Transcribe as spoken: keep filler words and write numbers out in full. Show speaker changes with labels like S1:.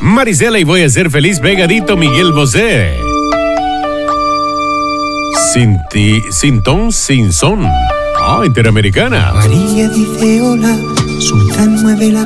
S1: Marisela y voy a ser feliz pegadito, Miguel Bosé. Sin ti, sin ton, sin son. Ah, Interamericana.
S2: María dice hola, Sultán mueve la